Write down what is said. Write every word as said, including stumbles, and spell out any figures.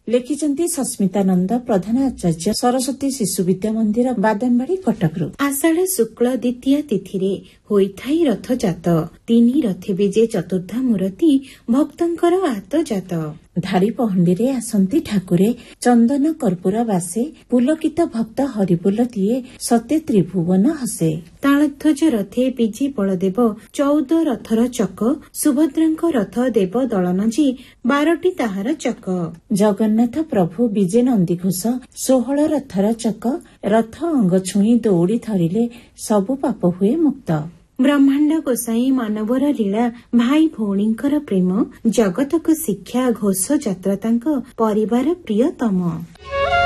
ଲେଖିଛନ୍ତି ସସ୍ମିତାନନ୍ଦ ପ୍ରଧାନ ଆଚାର୍ଯ୍ୟ ସରସ୍ୱତୀ ଶିଶୁ ବିଦ୍ୟା ମନ୍ଦିର ବାଦାମବାଡ଼ି କଟକରୁ। ଆଷାଢ଼ ଶୁକ୍ଳ ଦ୍ୱିତୀୟା ତିଥିରେ ହୋଇଥାଇ ରଥଜାତ, ତିନି ରଥେ ବିଜେ ଚତୁର୍ଦ୍ଧା ମୂରତି ଭକ୍ତଙ୍କର ଆତଜାତ। ଧାଡ଼ି ପହଣ୍ଡିରେ ଆସନ୍ତି ଠାକୁରେ, ଚନ୍ଦନ କର୍ପୂର ବାସେ, ପୁଲକିତ ଭକ୍ତ ହରିପୁଲ ଦିଏ, ସତେ ତ୍ରିଭୁବନ ହସେ। ତାଳଧ୍ୱଜ ରଥେ ବିଜେ ବଳଦେବ, ଚଉଦ ରଥର ଚକ, ସୁଭଦ୍ରାଙ୍କ ରଥ ଦେବ ଦଳନ ଯେ, ବାରଟି ତାହାର ଚକ। ଜଗନ୍ନାଥ ପ୍ରଭୁ ବିଜେ ନନ୍ଦିଘୋଷ, ଷୋହଳ ରଥର ଚକ, ରଥ ଅଙ୍ଗ ଛୁଇଁ ଦୌଡ଼ି ଧରିଲେ, ସବୁ ପାପ ହୁଏ ମୁକ୍ତ। ବ୍ରହ୍ମାଣ୍ଡ ଗୋସାଇଁ ମାନବର ଲୀଳା, ଭାଇ ଭଉଣୀଙ୍କର ପ୍ରେମ, ଜଗତକୁ ଶିକ୍ଷା ଘୋଷ ଯାତ୍ରା ତାଙ୍କ ପରିବାର ପ୍ରିୟତମ।